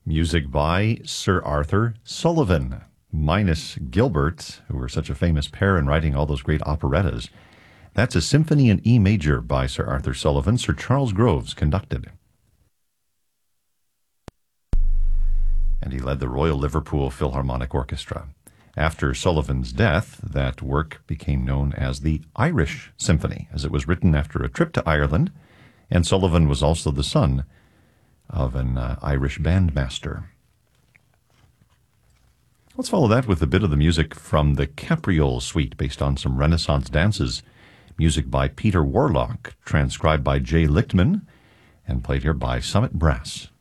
Music by Sir Arthur Sullivan, minus Gilbert, who were such a famous pair in writing all those great operettas. That's a symphony in E major by Sir Arthur Sullivan. Sir Charles Groves conducted. And he led the Royal Liverpool Philharmonic Orchestra. After Sullivan's death, that work became known as the Irish Symphony, as it was written after a trip to Ireland, and Sullivan was also the son of an Irish bandmaster. Let's follow that with a bit of the music from the Capriole Suite, based on some Renaissance dances. Music by Peter Warlock, transcribed by Jay Lichtman, and played here by Summit Brass.